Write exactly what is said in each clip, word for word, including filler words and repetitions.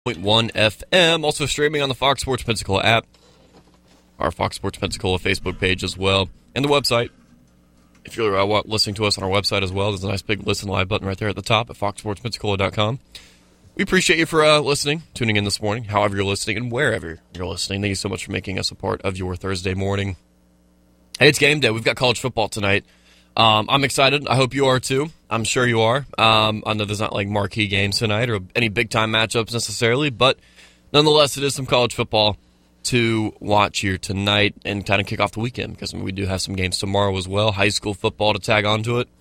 point one F M, also streaming on the Fox Sports Pensacola app, our Fox Sports Pensacola Facebook page as well, and the website. If you're uh, listening to us on our website as well, there's a nice big listen live button right there at the top at fox sports pensacola dot com. We appreciate you for uh, listening, tuning in this morning, however you're listening, and wherever you're listening. Thank you so much for making us a part of your Thursday morning. Hey, it's game day. We've got college football tonight. Um, I'm excited. I hope you are too. I'm sure you are. Um, I know there's not like marquee games tonight or any big-time matchups necessarily, but nonetheless, it is some college football to watch here tonight and kind of kick off the weekend because I mean, we do have some games tomorrow as well. High school football to tag onto it.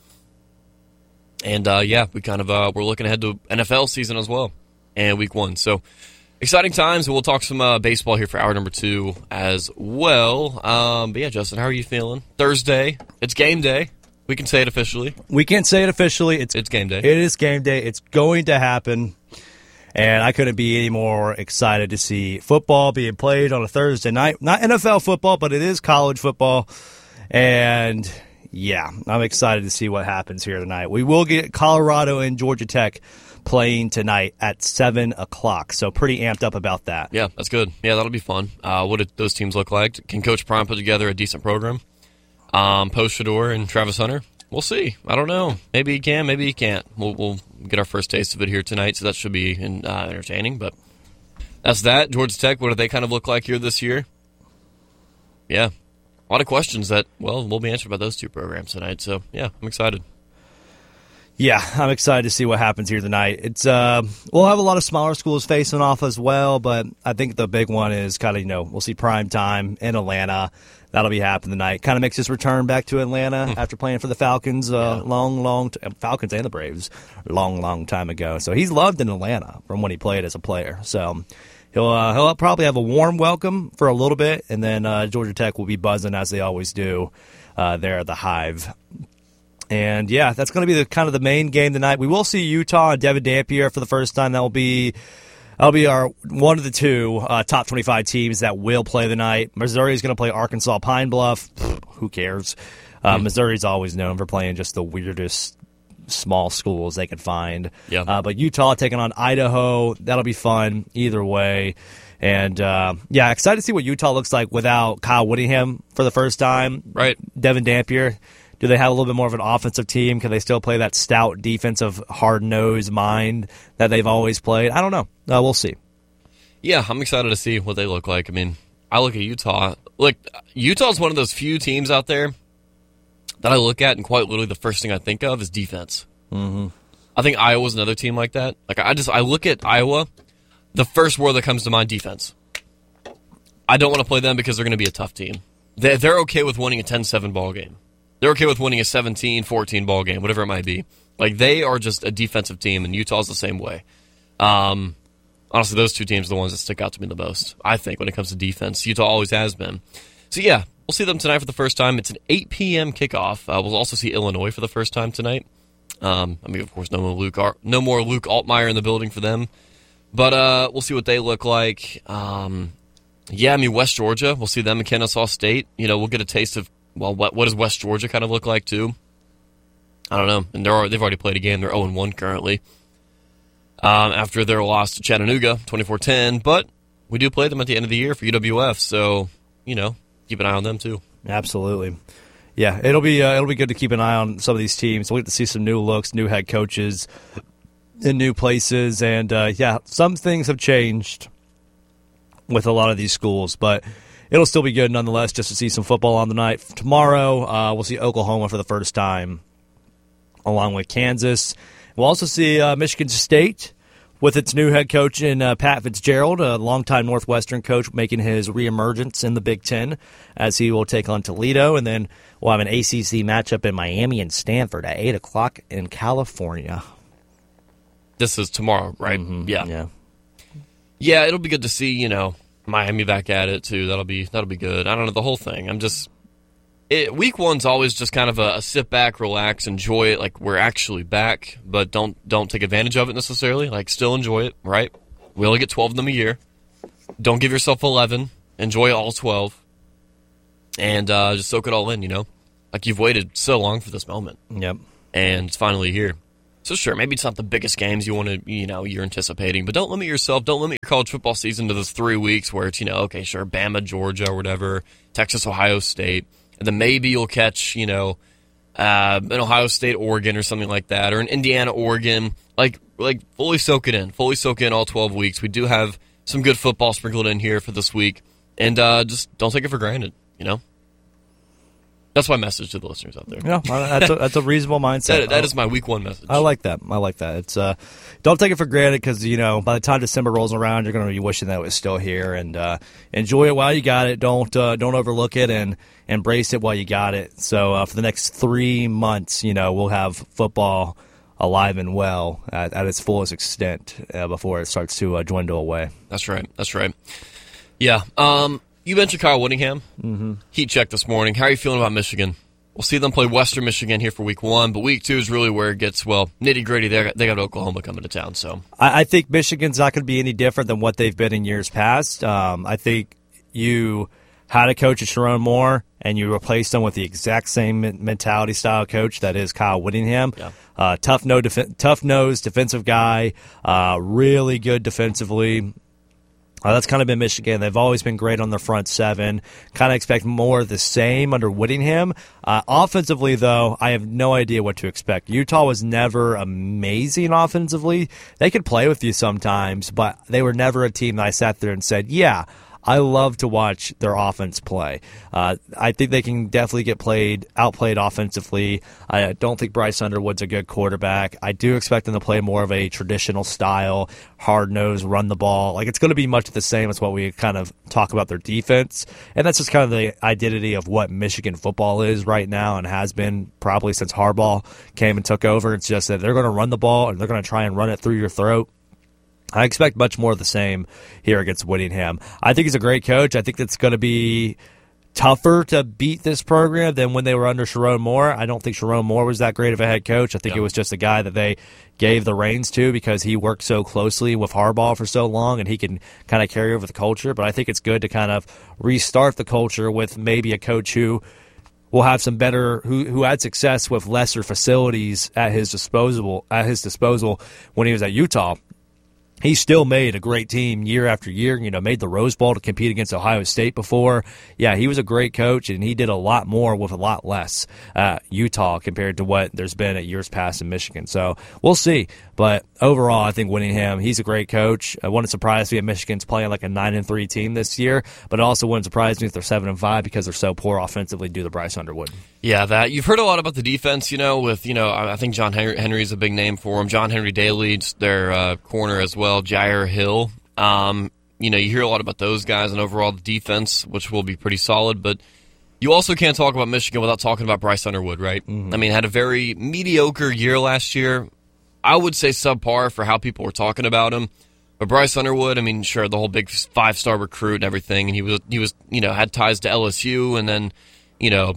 And, uh, yeah, we kind of, uh, we're looking ahead to N F L season as well and week one. So exciting times. We'll talk some uh, baseball here for hour number two as well. Um, but, yeah, Justin, how are you feeling? Thursday. It's game day. We can say it officially. We can't say it officially. It's it's game day. It is game day. It's going to happen. And I couldn't be any more excited to see football being played on a Thursday night. Not N F L football, but it is college football. And, yeah, I'm excited to see what happens here tonight. We will get Colorado and Georgia Tech playing tonight at seven o'clock. So pretty amped up about that. Yeah, that's good. Yeah, that'll be fun. Uh, what did those teams look like? Can Coach Prime put together a decent program? Um, Post Shador and Travis Hunter. We'll see. I don't know. Maybe he can. Maybe he can't. We'll, we'll get our first taste of it here tonight, so that should be in, uh, entertaining. But that's that. Georgia Tech, what do they kind of look like here this year? Yeah. A lot of questions that, well, will be answered by those two programs tonight. So, yeah, I'm excited. Yeah, I'm excited to see what happens here tonight. It's uh, we'll have a lot of smaller schools facing off as well, but I think the big one is kind of, you know, we'll see prime time in Atlanta. That'll be happening tonight. Kind of makes his return back to Atlanta after playing for the Falcons uh, yeah. long, long t- Falcons and the Braves long, long time ago. So he's loved in Atlanta from when he played as a player. So he'll uh, he'll probably have a warm welcome for a little bit, and then uh, Georgia Tech will be buzzing as they always do uh, there at the Hive. And yeah, that's going to be the kind of the main game tonight. We will see Utah and Devin Dampier for the first time. That will be. That'll be our one of the two uh, top twenty-five teams that will play the night. Missouri is going to play Arkansas Pine Bluff. Pfft, who cares? Uh, mm. Missouri's always known for playing just the weirdest small schools they could find. Yeah. Uh, but Utah taking on Idaho. That'll be fun either way. And, uh, yeah, excited to see what Utah looks like without Kyle Whittingham for the first time. Right. Devin Dampier. Do they have a little bit more of an offensive team? Can they still play that stout defensive hard-nosed mind that they've always played? I don't know. Uh, we'll see. Yeah, I'm excited to see what they look like. I mean, I look at Utah. Look, Utah's one of those few teams out there that I look at, and quite literally the first thing I think of is defense. Mm-hmm. I think Iowa's another team like that. Like I just I look at Iowa, the first word that comes to mind, defense. I don't want to play them because they're going to be a tough team. They're, they're okay with winning a ten seven ball game. They're okay with winning a seventeen fourteen ball game, whatever it might be. Like, they are just a defensive team, and Utah's the same way. Um, honestly, those two teams are the ones that stick out to me the most, I think, when it comes to defense. Utah always has been. So, yeah, we'll see them tonight for the first time. It's an eight p.m. kickoff. Uh, we'll also see Illinois for the first time tonight. Um, I mean, of course, no more Luke, Ar- no more Luke Altmaier in the building for them. But uh, we'll see what they look like. Um, yeah, I mean, West Georgia, we'll see them in Kennesaw State. You know, we'll get a taste of, well, what, what does West Georgia kind of look like, too? I don't know. And they're, they've already played a game. They're oh and one currently um, after their loss to Chattanooga, twenty-four ten. But we do play them at the end of the year for U W F, so, you know, keep an eye on them, too. Absolutely. Yeah, it'll be uh, it'll be good to keep an eye on some of these teams. We'll get to see some new looks, new head coaches in new places. And, uh, yeah, some things have changed with a lot of these schools, but it'll still be good nonetheless just to see some football on the night. Tomorrow, uh, we'll see Oklahoma for the first time, along with Kansas. We'll also see uh, Michigan State with its new head coach in uh, Pat Fitzgerald, a longtime Northwestern coach, making his reemergence in the Big Ten as he will take on Toledo. And then we'll have an A C C matchup in Miami and Stanford at eight o'clock in California. This is tomorrow, right? Mm-hmm. Yeah. Yeah. Yeah, it'll be good to see, you know, Miami back at it, too. That'll be that'll be good. I don't know, the whole thing. I'm just... It, week one's always just kind of a, a sit back, relax, enjoy it like we're actually back, but don't don't take advantage of it necessarily. Like, still enjoy it, right? We only get twelve of them a year. Don't give yourself eleven. Enjoy all twelve. And uh, just soak it all in, you know? Like, you've waited so long for this moment. Yep. And it's finally here. So sure, maybe it's not the biggest games you want to, you know, you're anticipating, but don't limit yourself. Don't limit your college football season to those three weeks where it's, you know, okay, sure, Bama, Georgia, or whatever, Texas, Ohio State, and then maybe you'll catch, you know, uh, an Ohio State, Oregon, or something like that, or an Indiana, Oregon. Like, like fully soak it in, fully soak in all twelve weeks. We do have some good football sprinkled in here for this week, and uh, just don't take it for granted. You know. That's my message to the listeners out there. Yeah, that's a, that's a reasonable mindset. that, that is my week one message. I like that. I like that. It's uh, don't take it for granted because, you know, by the time December rolls around, you're going to be wishing that it was still here. And uh, enjoy it while you got it. Don't uh, don't overlook it, and embrace it while you got it. So uh, for the next three months, you know, we'll have football alive and well at, at its fullest extent uh, before it starts to uh, dwindle away. That's right. That's right. Yeah. Um. You mentioned Kyle Whittingham. Mm-hmm. Heat check this morning. How are you feeling about Michigan? We'll see them play Western Michigan here for week one, but week two is really where it gets, well, nitty-gritty. They got, they got Oklahoma coming to town. So I, I think Michigan's not going to be any different than what they've been in years past. Um, I think you had a coach at Sharon Moore, and you replaced them with the exact same mentality style coach that is Kyle Whittingham. Yeah. Uh, tough, no def- tough-nosed defensive guy, uh, really good defensively. Uh, that's kind of been Michigan. They've always been great on their front seven. Kind of expect more of the same under Whittingham. Uh, offensively, though, I have no idea what to expect. Utah was never amazing offensively. They could play with you sometimes, but they were never a team that I sat there and said, yeah, I love to watch their offense play. Uh, I think they can definitely get played, outplayed offensively. I don't think Bryce Underwood's a good quarterback. I do expect them to play more of a traditional style, hard-nosed, run the ball. Like, it's going to be much the same as what we kind of talk about their defense. And that's just kind of the identity of what Michigan football is right now and has been probably since Harbaugh came and took over. It's just that they're going to run the ball and they're going to try and run it through your throat. I expect much more of the same here against Whittingham. I think he's a great coach. I think it's going to be tougher to beat this program than when they were under Sharon Moore. I don't think Sharon Moore was that great of a head coach. I think yeah. it was just a guy that they gave the reins to because he worked so closely with Harbaugh for so long, and he can kind of carry over the culture. But I think it's good to kind of restart the culture with maybe a coach who will have some better, who who had success with lesser facilities at his disposal at his disposal when he was at Utah. He still made a great team year after year, you know, made the Rose Bowl to compete against Ohio State before. Yeah, he was a great coach, and he did a lot more with a lot less at Utah compared to what there's been at years past in Michigan. So we'll see. But overall, I think Whittingham, he's a great coach. I wouldn't surprise me if Michigan's playing like a nine and three team this year, but it also wouldn't surprise me if they're seven and five because they're so poor offensively due to Bryce Underwood. Yeah, that you've heard a lot about the defense, you know, with, you know, I think John Henry, Henry's a big name for him. John Henry Daly, their uh, corner as well, Jair Hill. Um, you know, you hear a lot about those guys and overall the defense, which will be pretty solid, but you also can't talk about Michigan without talking about Bryce Underwood, right? Mm-hmm. I mean, had a very mediocre year last year. I would say subpar for how people were talking about him. But Bryce Underwood, I mean, sure, the whole big five-star recruit and everything, and he was, he was, you know, had ties to L S U, and then, you know,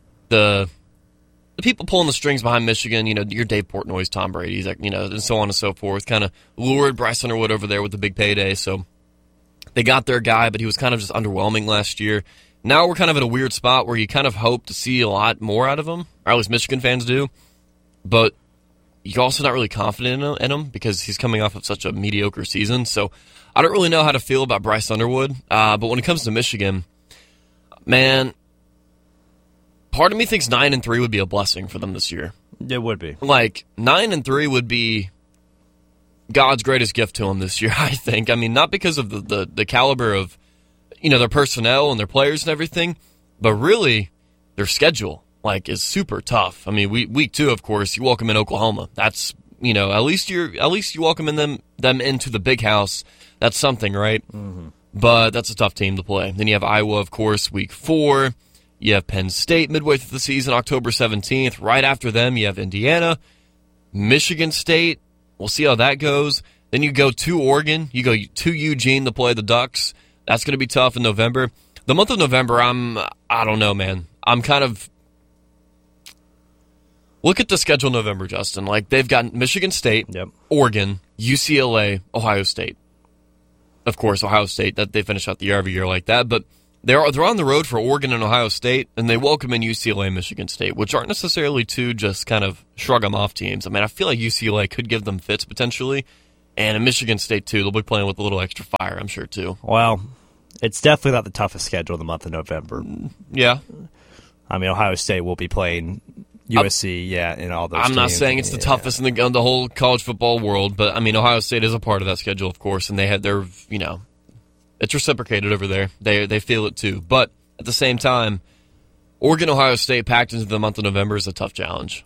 the the people pulling the strings behind Michigan, you know, your Dave Portnoy's, Tom Brady's, like, you know, and so on and so forth, kind of lured Bryce Underwood over there with the big payday. So they got their guy, but he was kind of just underwhelming last year. Now we're kind of at a weird spot where you kind of hope to see a lot more out of him, or at least Michigan fans do, but you're also not really confident in him because he's coming off of such a mediocre season. So I don't really know how to feel about Bryce Underwood. Uh, but when it comes to Michigan, man, part of me thinks nine and three would be a blessing for them this year. It would be. Like nine and three would be God's greatest gift to them this year. I think. I mean, not because of the, the, the caliber of, you know, their personnel and their players and everything, but really their schedule. Like, is super tough. I mean, we, week two, of course, you welcome in Oklahoma. That's, you know, at least you're at least you welcome in them them into the big house. That's something, right? Mm-hmm. But that's a tough team to play. Then you have Iowa, of course, week four. You have Penn State midway through the season, October seventeenth. Right after them, you have Indiana, Michigan State. We'll see how that goes. Then you go to Oregon. You go to Eugene to play the Ducks. That's going to be tough in November. The month of November, I'm I don't know, man. I'm kind of. Look at the schedule in November, Justin. Like, they've got Michigan State, yep. Oregon, U C L A, Ohio State. Of course, Ohio State, that they finish out the year every year like that. But they're they're on the road for Oregon and Ohio State, and they welcome in U C L A and Michigan State, which aren't necessarily two just kind of shrug them off teams. I mean, I feel like U C L A could give them fits potentially, and in Michigan State too. They'll be playing with a little extra fire, I'm sure too. Well, it's definitely not the toughest schedule in the month of November. Yeah. I mean, Ohio State will be playing U S C, I'm, yeah, and all those I'm teams. not saying it's the yeah. toughest in the, in the whole college football world, but, I mean, Ohio State is a part of that schedule, of course, and they had their, you know, it's reciprocated over there. They they feel it too. But at the same time, Oregon, Ohio State packed into the month of November is a tough challenge.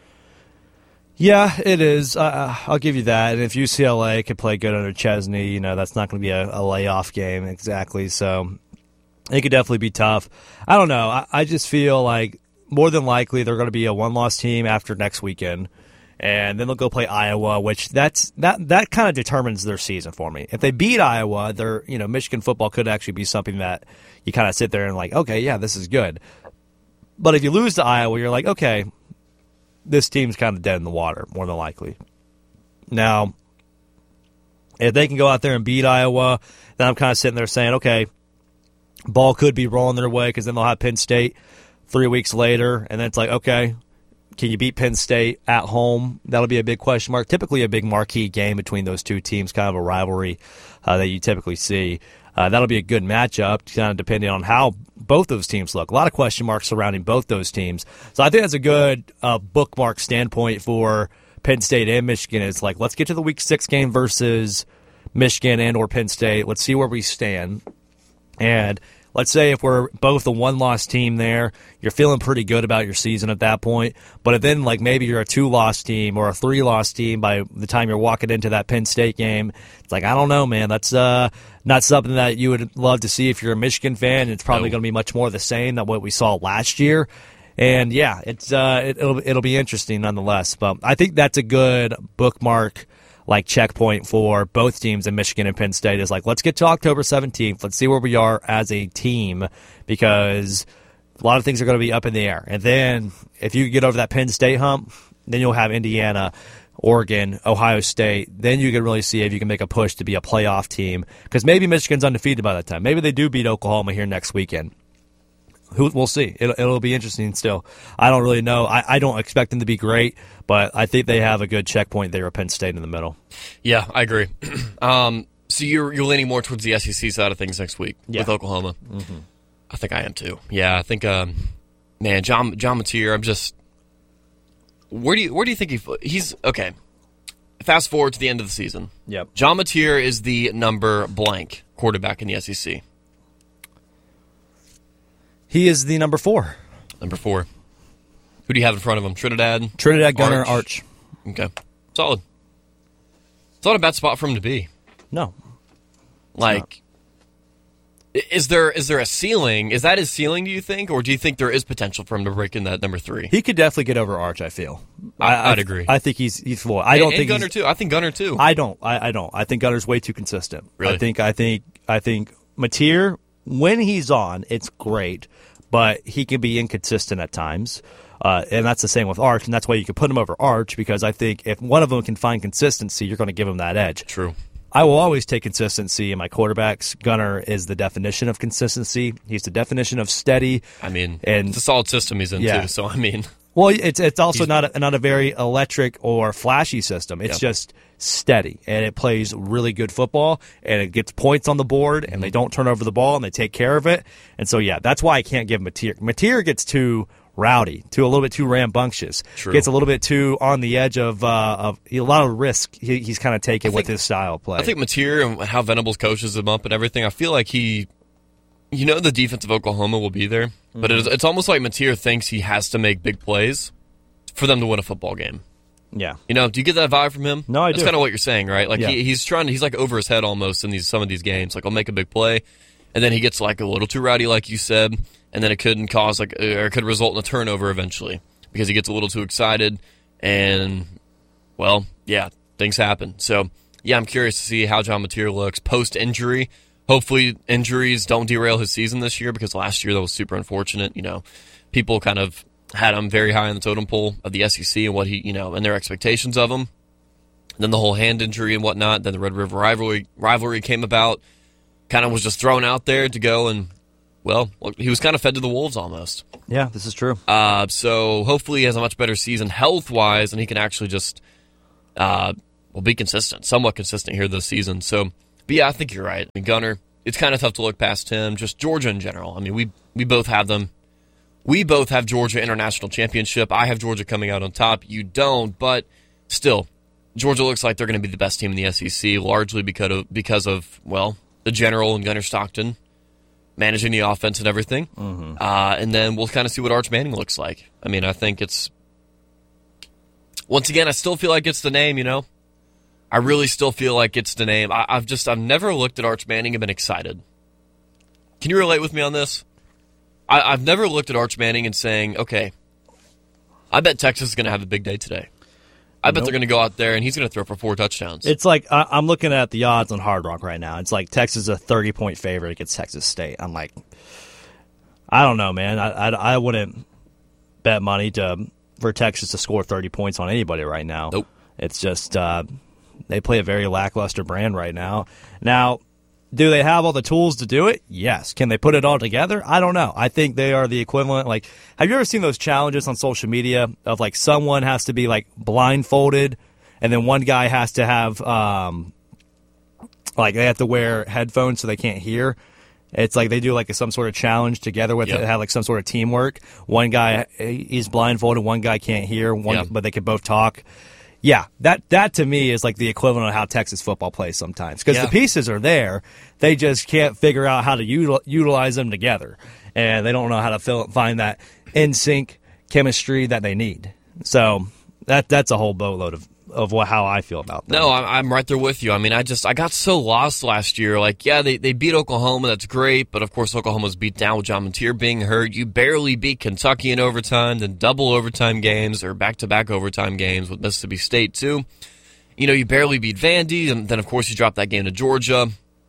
Yeah, it is. Uh, I'll give you that. And if U C L A could play good under Chesney, you know, that's not going to be a, a layoff game exactly. So it could definitely be tough. I don't know. I, I just feel like more than likely they're going to be a one-loss team after next weekend. And then they'll go play Iowa, which that's that that kind of determines their season for me. If they beat Iowa, they're you know Michigan football could actually be something that you kind of sit there and like, okay, yeah, this is good. But if you lose to Iowa, you're like, okay, this team's kind of dead in the water, more than likely. Now, if they can go out there and beat Iowa, then I'm kind of sitting there saying, okay, ball could be rolling their way because then they'll have Penn State three weeks later, and then it's like, okay, can you beat Penn State at home? That'll be a big question mark. Typically a big marquee game between those two teams, kind of a rivalry uh, that you typically see. Uh, that'll be a good matchup, kind of depending on how both those teams look. A lot of question marks surrounding both those teams. So I think that's a good uh, bookmark standpoint for Penn State and Michigan. It's like, let's get to the Week six game versus Michigan and or Penn State. Let's see where we stand. And let's say if we're both a one-loss team there, you're feeling pretty good about your season at that point. But if then, like, maybe you're a two-loss team or a three-loss team by the time you're walking into that Penn State game, it's like, I don't know, man. That's uh, not something that you would love to see if you're a Michigan fan. It's probably No. going to be much more the same than what we saw last year. And, yeah, it's uh, it, it'll, it'll be interesting nonetheless. But I think that's a good bookmark like checkpoint for both teams in Michigan and Penn State is like, let's get to October seventeenth. Let's see where we are as a team because a lot of things are going to be up in the air. And then if you get over that Penn State hump, then you'll have Indiana, Oregon, Ohio State. Then you can really see if you can make a push to be a playoff team because maybe Michigan's undefeated by that time. Maybe they do beat Oklahoma here next weekend. Who we'll see. It'll, it'll be interesting still. I don't really know. I, I don't expect them to be great, but I think they have a good checkpoint there at Penn State in the middle. Yeah, I agree. um, so you're you're leaning more towards the S E C side of things next week Yeah. with Oklahoma. Mm-hmm. I think I am too. Yeah, I think, um, man, John John Mateer. I'm just where do you where do you think he he's okay? Fast forward to the end of the season. Yep. John Mateer is the number blank quarterback in the S E C. He is the number four. Number four. Who do you have in front of him? Trinidad? Trinidad Gunner Arch. Arch. Okay. Solid. It's not a bad spot for him to be. No. Like, is there is there a ceiling? Is that his ceiling, do you think? Or do you think there is potential for him to break in that number three? He could definitely get over Arch, I feel. I, I'd agree. I think he's he's full. I don't and, think and Gunner, he's, too. I think Gunner, too. I don't. I, I don't. I think Gunner's way too consistent. Really? I think I think I think Mateer, when he's on, it's great, but he can be inconsistent at times. Uh, and that's the same with Arch, and that's why you can put him over Arch, because I think if one of them can find consistency, you're going to give him that edge. True. I will always take consistency in my quarterbacks. Gunner is the definition of consistency. He's the definition of steady. I mean, and it's a solid system he's in, yeah. too. So, I mean. Well, it's it's also He's, not a, not a very electric or flashy system. It's yeah. just steady, and it plays really good football, and it gets points on the board, and mm-hmm. they don't turn over the ball, and they take care of it. And so, yeah, that's why I can't give Mateer. Mateer gets too rowdy, too a little bit too rambunctious. True. Gets a little bit too on the edge of uh, of a lot of risk. He, he's kind of taking think, with his style of play. I think Mateer and how Venables coaches him up and everything, I feel like he, you know, the defense of Oklahoma will be there, mm-hmm. but it's, it's almost like Mateer thinks he has to make big plays for them to win a football game. Yeah. You know, do you get that vibe from him? No, I That's do. kind of what you're saying, right? Like, yeah. he, he's trying to, he's like over his head almost in these some of these games. Like, I'll make a big play, and then he gets like a little too rowdy, like you said, and then it could cause like, or it could result in a turnover eventually because he gets a little too excited, and, well, yeah, things happen. So, yeah, I'm curious to see how John Mateer looks post-injury. Hopefully injuries don't derail his season this year, because last year that was super unfortunate. You know, people kind of had him very high on the totem pole of the S E C and what he, you know, and their expectations of him. And then the whole hand injury and whatnot. Then the Red River rivalry rivalry came about. Kind of was just thrown out there to go and well, he was kind of fed to the wolves almost. Yeah, this is true. Uh, so hopefully he has a much better season health-wise, and he can actually just uh, well be consistent, somewhat consistent here this season. So, but yeah, I think you're right. I mean, Gunner, it's kind of tough to look past him. Just Georgia in general. I mean, we we both have them. We both have Georgia International Championship. I have Georgia coming out on top. You don't, but still, Georgia looks like they're going to be the best team in the S E C, largely because of, because of well, the general and Gunner Stockton managing the offense and everything. Mm-hmm. Uh, and then we'll kind of see what Arch Manning looks like. I mean, I think it's, once again, I still feel like it's the name, you know? I really still feel like it's the name. I, I've just, I've never looked at Arch Manning and been excited. Can you relate with me on this? I, I've never looked at Arch Manning and saying, okay, I bet Texas is going to have a big day today. I bet nope. they're going to go out there and he's going to throw for four touchdowns. It's like, I, I'm looking at the odds on Hard Rock right now. It's like Texas is a thirty-point favorite against Texas State. I'm like, I don't know, man. I, I, I wouldn't bet money to for Texas to score thirty points on anybody right now. Nope. It's just, uh, they play a very lackluster brand right now. Now, do they have all the tools to do it? Yes. Can they put it all together? I don't know. I think they are the equivalent. Like, have you ever seen those challenges on social media of like someone has to be like blindfolded and then one guy has to have um, like they have to wear headphones so they can't hear? It's like they do like some sort of challenge together with yep. it, have like some sort of teamwork. One guy he's blindfolded, one guy can't hear, one yep. but they can both talk. Yeah, that that to me is like the equivalent of how Texas football plays sometimes. Because yeah. the pieces are there. They just can't figure out how to util- utilize them together. And they don't know how to fill, find that in-sync chemistry that they need. So that that's a whole boatload of, of what, how I feel about that. No, I'm right there with you. I mean, I just I got so lost last year. Like, yeah, they, they beat Oklahoma. That's great. But, of course, Oklahoma's beat down with John Mateer being hurt. You barely beat Kentucky in overtime, then double overtime games or back-to-back overtime games with Mississippi State, too. You know, you barely beat Vandy. And then, of course, you dropped that game to Georgia.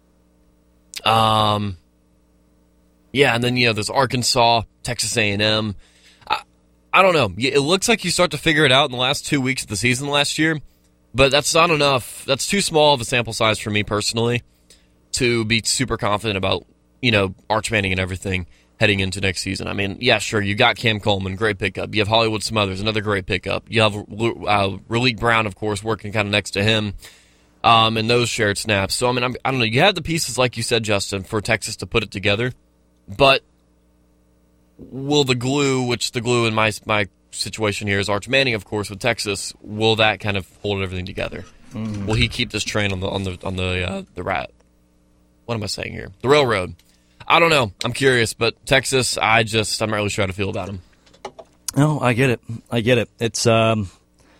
Um, Yeah, and then, you know, there's Arkansas, Texas A and M. I don't know. It looks like you start to figure it out in the last two weeks of the season last year, but that's not enough. That's too small of a sample size for me personally to be super confident about, you know, Arch Manning and everything heading into next season. I mean, yeah, sure, you got Cam Coleman, great pickup. You have Hollywood Smothers, another great pickup. You have uh, Raleek Brown, of course, working kind of next to him, um, and those shared snaps. So, I mean, I'm, I don't know. You had the pieces, like you said, Justin, for Texas to put it together, but will the glue, which the glue in my my situation here is Arch Manning, of course, with Texas, will that kind of hold everything together? Mm. Will he keep this train on the on the on the uh, the rat? What am I saying here? The railroad. I don't know. I'm curious, but Texas, I just I'm not really sure how to feel about him. No, I get it. I get it. It's um,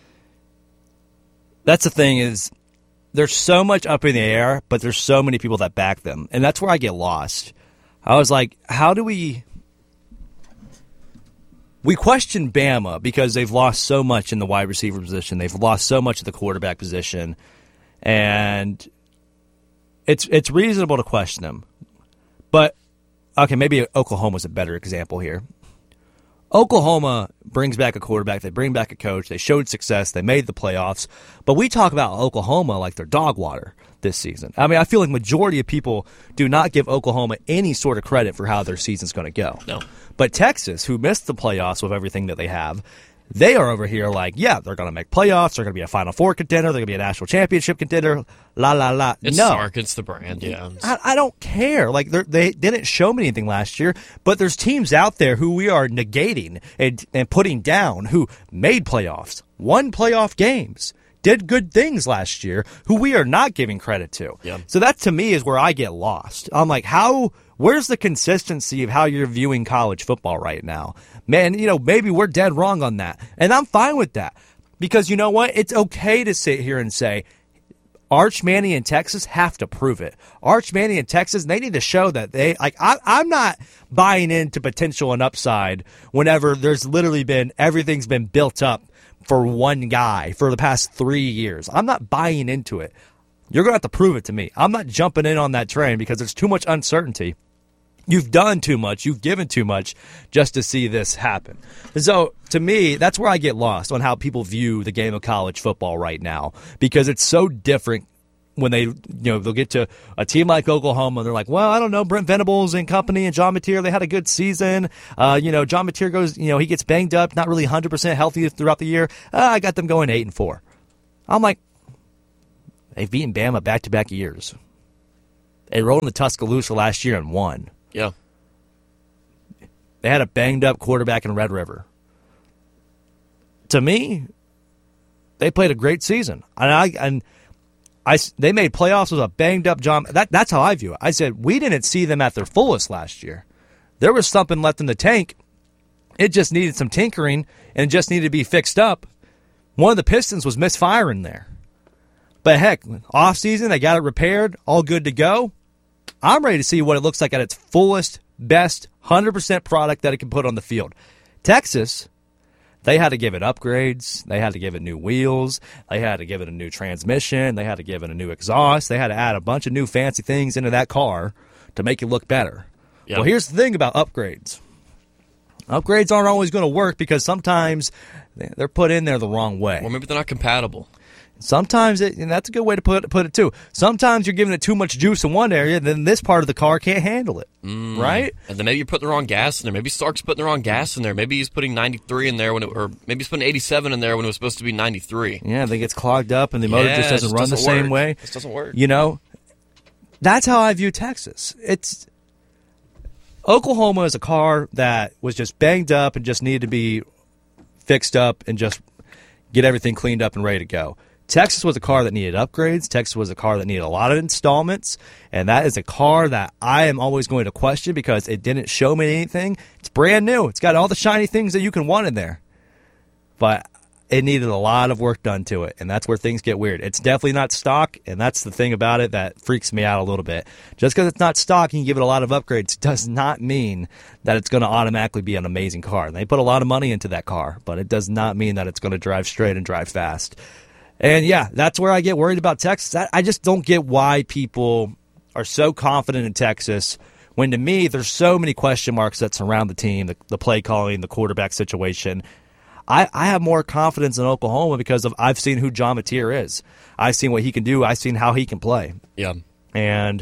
that's the thing is there's so much up in the air, but there's so many people that back them, and that's where I get lost. I was like, how do we? We question Bama because they've lost so much in the wide receiver position. They've lost so much at the quarterback position. And it's it's reasonable to question them. But, okay, maybe Oklahoma's a better example here. Oklahoma brings back a quarterback. They bring back a coach. They showed success. They made the playoffs. But we talk about Oklahoma like they're dog water this season. I mean, I feel like majority of people do not give Oklahoma any sort of credit for how their season's going to go. No. But Texas, who missed the playoffs with everything that they have, they are over here like, yeah, they're going to make playoffs. They're going to be a Final Four contender. They're going to be a national championship contender. La, la, la. It's no. Sark. It's the brand, yeah. I, I don't care. Like, they didn't show me anything last year, but there's teams out there who we are negating and, and putting down who made playoffs, won playoff games, did good things last year, who we are not giving credit to. Yeah. So that, to me, is where I get lost. I'm like, how... Where's the consistency of how you're viewing college football right now? Man, you know, maybe we're dead wrong on that. And I'm fine with that. Because you know what? It's okay to sit here and say, Arch Manning and Texas have to prove it. Arch Manning and Texas, they need to show that they, like, I, I'm not buying into potential and upside whenever there's literally been, everything's been built up for one guy for the past three years. I'm not buying into it. You're going to have to prove it to me. I'm not jumping in on that train because there's too much uncertainty. You've done too much. You've given too much just to see this happen. So, to me, that's where I get lost on how people view the game of college football right now because it's so different when they, you know, they'll get to a team like Oklahoma, they're like, well, I don't know, Brent Venables and company and John Mateer, they had a good season. Uh, you know, John Mateer goes, you know, he gets banged up, not really one hundred percent healthy throughout the year. Uh, I got them going eight and four. I'm like, they've beaten Bama back-to-back years. They rolled in the Tuscaloosa last year and won. Yeah. They had a banged-up quarterback in Red River. To me, they played a great season. And I and I, they made playoffs with a banged-up John. That, that's how I view it. I said, we didn't see them at their fullest last year. There was something left in the tank. It just needed some tinkering, and it just needed to be fixed up. One of the Pistons was misfiring there. But heck, off-season, they got it repaired, all good to go. I'm ready to see what it looks like at its fullest, best, one hundred percent product that it can put on the field. Texas, they had to give it upgrades. They had to give it new wheels. They had to give it a new transmission. They had to give it a new exhaust. They had to add a bunch of new fancy things into that car to make it look better. Yep. Well, here's the thing about upgrades. Upgrades aren't always going to work because sometimes they're put in there the wrong way. Well, maybe they're not compatible. Sometimes, it, and that's a good way to put, put it, too. Sometimes you're giving it too much juice in one area, then this part of the car can't handle it, mm. right? And then maybe you're putting the wrong gas in there. Maybe Stark's putting the wrong gas in there. Maybe he's putting ninety-three in there, when it, or maybe he's putting eighty-seven in there when it was supposed to be ninety-three. Yeah, then it gets clogged up, and the motor yeah, just doesn't run doesn't the same work. way. It doesn't work. You know, that's how I view Texas. It's Oklahoma is a car that was just banged up and just needed to be fixed up and just get everything cleaned up and ready to go. Texas was a car that needed upgrades. Texas was a car that needed a lot of installments. And that is a car that I am always going to question because it didn't show me anything. It's brand new. It's got all the shiny things that you can want in there. But it needed a lot of work done to it, and that's where things get weird. It's definitely not stock, and that's the thing about it that freaks me out a little bit. Just because it's not stock and you give it a lot of upgrades does not mean that it's going to automatically be an amazing car. And they put a lot of money into that car, but it does not mean that it's going to drive straight and drive fast. And, yeah, that's where I get worried about Texas. I, I just don't get why people are so confident in Texas when, to me, there's so many question marks that surround the team, the, the play calling, the quarterback situation. I, I have more confidence in Oklahoma because of I've seen who John Mateer is. I've seen what he can do. I've seen how he can play. Yeah. And,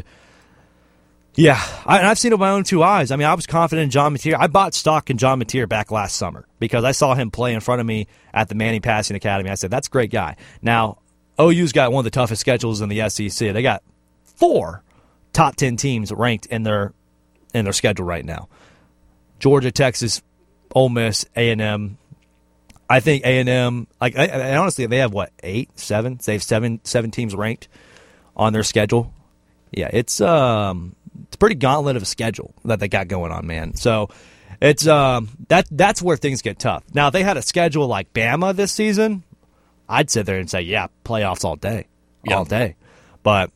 yeah, I, and I've seen it with my own two eyes. I mean, I was confident in John Mateer. I bought stock in John Mateer back last summer because I saw him play in front of me at the Manning Passing Academy. I said, that's a great guy. Now, O U's got one of the toughest schedules in the S E C. They got four top ten teams ranked in their in their schedule right now. Georgia, Texas, Ole Miss, A and M. I think A and M, like I, I honestly, they have what eight, seven? They have seven, seven teams ranked on their schedule. Yeah, it's um, it's a pretty gauntlet of a schedule that they got going on, man. So it's um, that that's where things get tough. Now, if they had a schedule like Bama this season, I'd sit there and say, yeah, playoffs all day, yeah. all day. But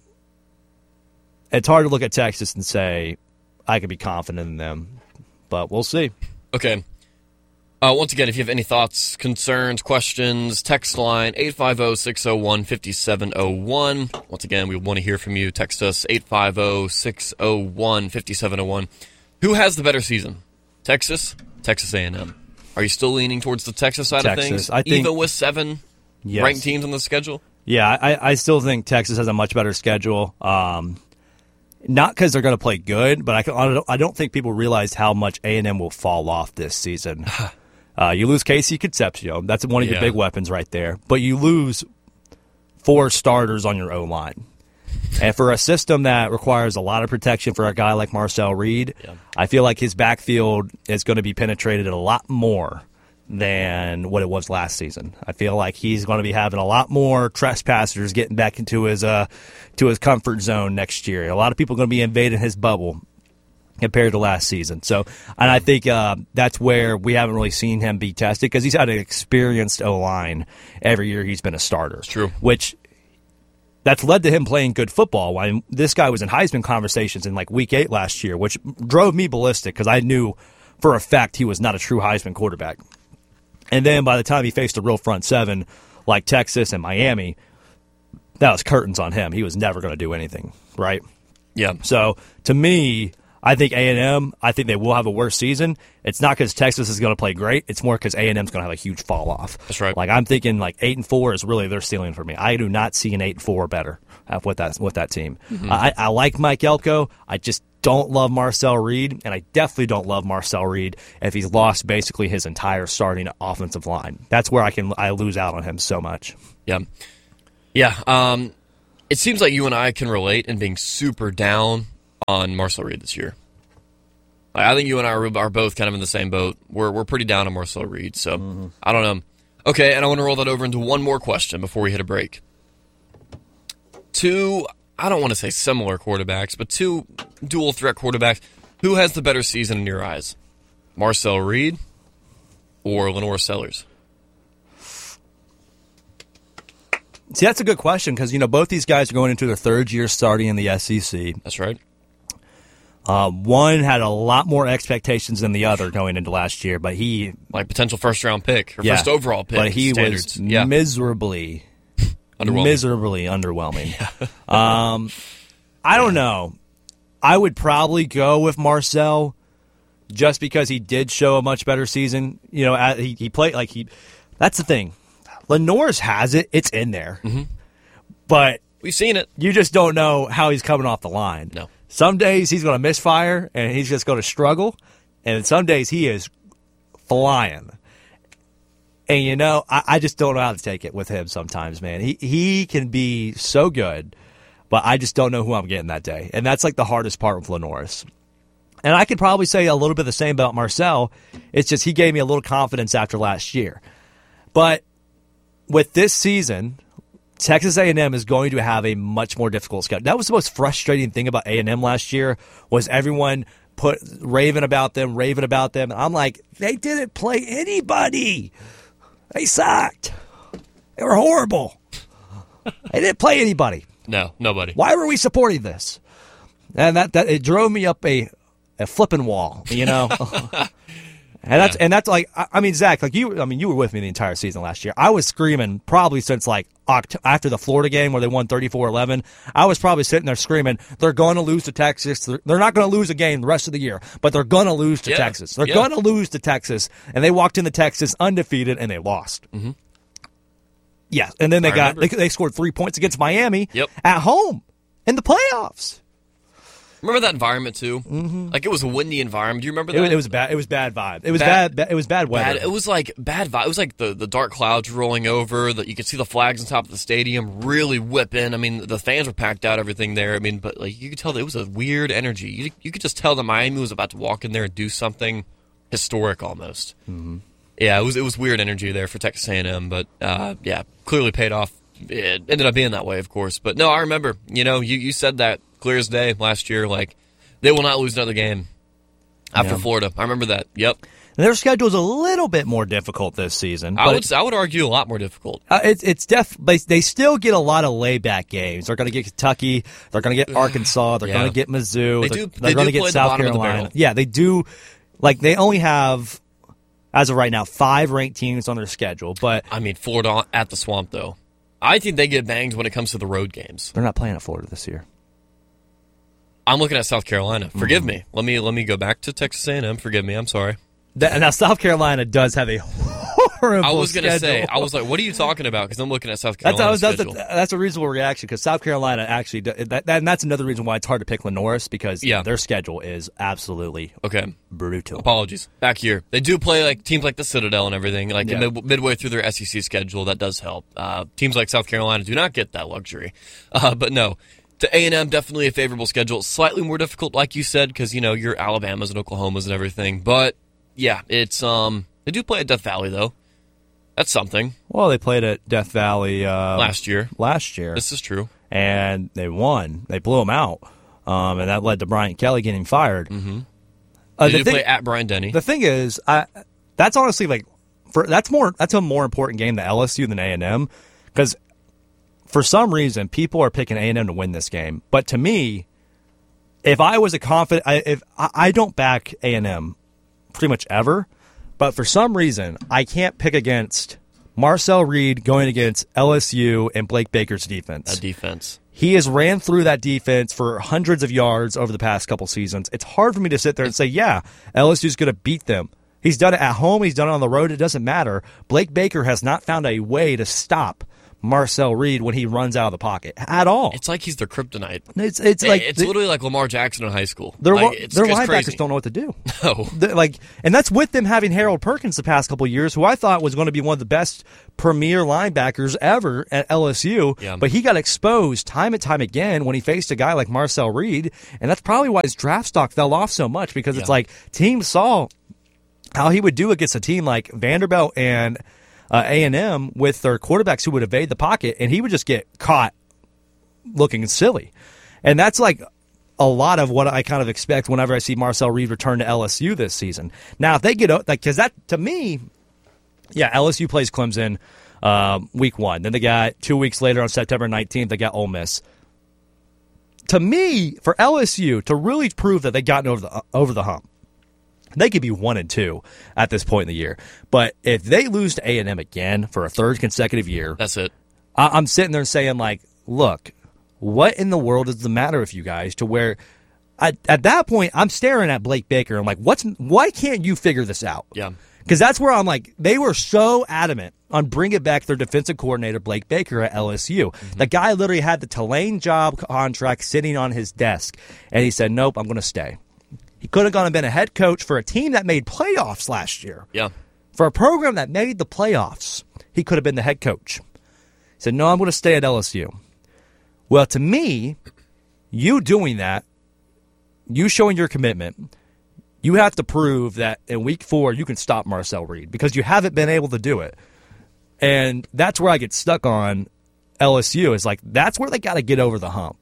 it's hard to look at Texas and say I could be confident in them. But we'll see. Okay. Uh, once again, if you have any thoughts, concerns, questions, text line eight five zero, six zero one, five seven zero one. Once again, we want to hear from you. Text us eight five zero, six zero one, five seven zero one. Who has the better season? Texas? Texas A and M. Are you still leaning towards the Texas side Texas, of things, I think, even with seven yes. ranked teams on the schedule? Yeah, I, I still think Texas has a much better schedule. Um, not because they're going to play good, but I, I, don't, I don't think people realize how much A and M will fall off this season. Uh, you lose Casey Concepcion. That's one of your yeah. big weapons right there. But you lose four starters on your O-line. And for a system that requires a lot of protection for a guy like Marcel Reed, yeah. I feel like his backfield is going to be penetrated a lot more than what it was last season. I feel like he's going to be having a lot more trespassers getting back into his uh, to his comfort zone next year. A lot of people are going to be invading his bubble compared to last season. So, and I think uh, that's where we haven't really seen him be tested because he's had an experienced O-line every year he's been a starter. It's true. Which, that's led to him playing good football. When this guy was in Heisman conversations in like week eight last year, which drove me ballistic because I knew for a fact he was not a true Heisman quarterback. And then by the time he faced a real front seven like Texas and Miami, that was curtains on him. He was never going to do anything, right? Yeah. So, to me, I think A and M, I think they will have a worse season. It's not because Texas is going to play great. It's more because A and M is going to have a huge fall off. That's right. Like I'm thinking like eight and four is really their ceiling for me. I do not see an eight and four or better uh, with that with that team. Mm-hmm. I, I like Mike Elko. I just don't love Marcel Reed, and I definitely don't love Marcel Reed if he's lost basically his entire starting offensive line. That's where I can I lose out on him so much. Yeah, yeah. Um, it seems like you and I can relate in being super down on Marcel Reed this year. I think you and I are, are both kind of in the same boat. We're we're pretty down on Marcel Reed, so mm-hmm. I don't know. Okay, and I want to roll that over into one more question before we hit a break. Two, I don't want to say similar quarterbacks, but two dual threat quarterbacks. Who has the better season in your eyes? Marcel Reed or Lenore Sellers? See, that's a good question because, you know, both these guys are going into their third year starting in the S E C. That's right. Uh, one had a lot more expectations than the other going into last year, but he... Like potential first-round pick or yeah, first overall pick. But he standards. was yeah. miserably, underwhelming. miserably underwhelming. Yeah. um, I don't know. I would probably go with Marcel just because he did show a much better season. You know, at, he, he played like he... That's the thing. Lenore's has it. It's in there. Mm-hmm. But... We've seen it. You just don't know how he's coming off the line. No. Some days he's going to misfire and he's just going to struggle, and some days he is flying. And, you know, I, I just don't know how to take it with him sometimes, man. He he can be so good, but I just don't know who I'm getting that day. And that's like the hardest part with Lenore's. And I could probably say a little bit the same about Marcel. It's just he gave me a little confidence after last year. But with this season, Texas A and M is going to have a much more difficult schedule. That was the most frustrating thing about A and M last year was everyone put raving about them, raving about them. And I'm like, they didn't play anybody. They sucked. They were horrible. They didn't play anybody. No, nobody. Why were we supporting this? And that, that it drove me up a, a flipping wall, you know? And that's yeah. and that's like I mean Zach, like you I mean you were with me the entire season last year. I was screaming probably since like Oct- after the Florida game where they won thirty-four eleven. I was probably sitting there screaming, they're going to lose to Texas. They're, they're not going to lose a game the rest of the year, but they're going to lose to yeah. Texas. They're yeah. going to lose to Texas, and they walked into Texas undefeated and they lost. Mm-hmm. Yeah, and then they I got they, they scored three points against Miami yep. at home in the playoffs. Remember that environment too? Mm-hmm. Like it was a windy environment. Do you remember that? It, it was bad. It was bad vibe. It was bad. bad it was bad weather. Bad, it was like bad vibe. It was like the, the dark clouds rolling over. That you could see the flags on top of the stadium really whipping. I mean, the fans were packed out. Everything there. I mean, but like you could tell that it was a weird energy. You you could just tell that Miami was about to walk in there and do something historic almost. Mm-hmm. Yeah, it was it was weird energy there for Texas A and M, but uh, yeah, clearly paid off. It ended up being that way, of course. But no, I remember. You know, you you said that clear as day last year. Like. They will not lose another game after yeah. Florida. I remember that. Yep. And their schedule is a little bit more difficult this season. I would I would argue a lot more difficult. Uh, it's it's def. They, they still get a lot of layback games. They're going to get Kentucky. They're going to get Arkansas. They're yeah. going to get Mizzou. They they're, do. They're they going to do get South Carolina. Yeah, they do. Like they only have, as of right now, five ranked teams on their schedule. But I mean, Florida at the Swamp though. I think they get banged when it comes to the road games. They're not playing at Florida this year. I'm looking at South Carolina. Forgive mm-hmm. me. Let me let me go back to Texas A and M. Forgive me. I'm sorry. That, now, South Carolina does have a horrible I was going to say, I was like, what are you talking about? Because I'm looking at South Carolina. That's, that's, a, that's a reasonable reaction because South Carolina actually, that, that, and that's another reason why it's hard to pick Lenore's because yeah. their schedule is absolutely okay. brutal. Apologies. Back here. They do play like teams like the Citadel and everything, like yeah. mid, midway through their S E C schedule. That does help. Uh, teams like South Carolina do not get that luxury. Uh, but no. To A and M, definitely a favorable schedule. Slightly more difficult, like you said, because, you know, you're Alabamas and Oklahomas and everything. But, yeah, it's, um, they do play at Death Valley, though. That's something. Well, they played at Death Valley uh, last year. Last year. This is true. And they won. They blew them out. Um, and that led to Brian Kelly getting fired. Mm-hmm. Uh, they the do thing, play at Brian Denny. The thing is, I, that's honestly, like, for that's more that's a more important game to L S U than A and M because for some reason, people are picking A and M to win this game. But to me, if I was a confident, I, if I, I don't back A and M pretty much ever, but for some reason, I can't pick against Marcel Reed going against L S U and Blake Baker's defense. A defense. He has ran through that defense for hundreds of yards over the past couple seasons. It's hard for me to sit there and say, yeah, L S U's going to beat them. He's done it at home. He's done it on the road. It doesn't matter. Blake Baker has not found a way to stop Marcel Reed when he runs out of the pocket at all. It's like he's their kryptonite. It's it's like it's literally like Lamar Jackson in high school. Their, like, it's, their it's linebackers crazy. don't know what to do. No, They're like, and that's with them having Harold Perkins the past couple of years, who I thought was going to be one of the best premier linebackers ever at L S U. Yeah. But he got exposed time and time again when he faced a guy like Marcel Reed, and that's probably why his draft stock fell off so much, because it's Yeah. like teams saw how he would do against a team like Vanderbilt and uh, A and M with their quarterbacks who would evade the pocket, and he would just get caught looking silly. And that's like a lot of what I kind of expect whenever I see Marcel Reed return to L S U this season. Now, if they get like, because that to me, yeah, L S U plays Clemson uh, week one. Then they got two weeks later on September nineteenth, they got Ole Miss. To me, for L S U to really prove that they gotten over the over the hump, they could be one and two at this point in the year. But if they lose to A and M again for a third consecutive year, that's it. I- I'm sitting there saying, like, look, what in the world is the matter with you guys? To where, at, at that point, I'm staring at Blake Baker. I'm like, what's why can't you figure this out? Yeah. Because that's where I'm like, they were so adamant on bringing back their defensive coordinator, Blake Baker, at L S U. Mm-hmm. The guy literally had the Tulane job contract sitting on his desk, and he said, nope, I'm going to stay. He could have gone and been a head coach for a team that made playoffs last year. Yeah. For a program that made the playoffs, he could have been the head coach. He said, no, I'm going to stay at L S U. Well, to me, you doing that, you showing your commitment, you have to prove that in week four you can stop Marcel Reed, because you haven't been able to do it. And that's where I get stuck on L S U. Is like, that's where they got to get over the hump.